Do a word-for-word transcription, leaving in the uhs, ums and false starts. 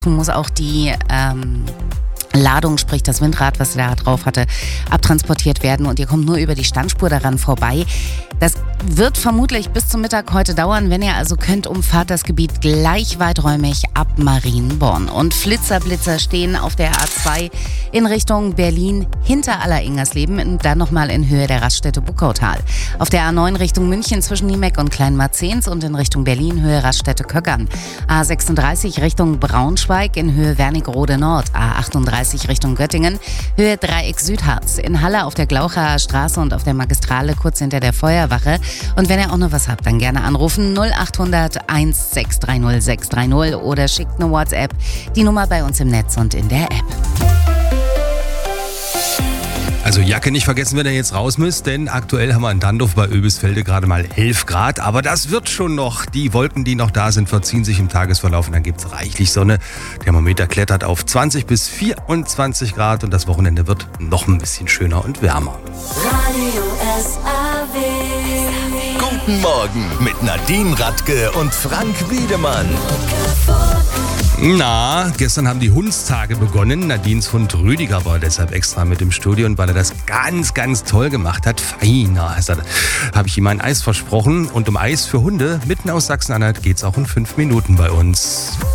muss auch die ähm, Ladung, sprich das Windrad, was er da drauf hatte, abtransportiert werden und ihr kommt nur über die Standspur daran vorbei. Das wird vermutlich bis zum Mittag heute dauern. Wenn ihr also könnt, umfahrt das Gebiet gleich weiträumig ab Marienborn. Und Flitzerblitzer stehen auf der A zwei in Richtung Berlin hinter Alleringersleben und dann nochmal in Höhe der Raststätte Buckautal. Auf der A neun Richtung München zwischen Niemeck und Kleinmarzens und in Richtung Berlin Höhe Raststätte Köckern. A sechsunddreißig Richtung Braunschweig in Höhe Wernigerode Nord. A achtunddreißig Richtung Göttingen Höhe Dreieck Südharz. In Halle auf der Glauchaer Straße und auf der Magistrale kurz hinter der Feuerwache. Und wenn ihr auch noch was habt, dann gerne anrufen null acht hundert eins sechs drei null sechs drei null oder schickt eine WhatsApp. Die Nummer bei uns im Netz und in der App. Also Jacke nicht vergessen, wenn ihr jetzt raus müsst, denn aktuell haben wir in Dandorf bei Oebisfelde gerade mal elf Grad. Aber das wird schon noch. Die Wolken, die noch da sind, verziehen sich im Tagesverlauf und dann gibt es reichlich Sonne. Thermometer klettert auf zwanzig bis vierundzwanzig Grad und das Wochenende wird noch ein bisschen schöner und wärmer. Radio S A W. Guten Morgen mit Nadine Radke und Frank Wiedemann. Na, gestern haben die Hundstage begonnen. Nadines Hund Rüdiger war deshalb extra mit im Studio und weil er das ganz, ganz toll gemacht hat, feiner, habe ich ihm ein Eis versprochen. Und um Eis für Hunde mitten aus Sachsen-Anhalt geht's auch in fünf Minuten bei uns.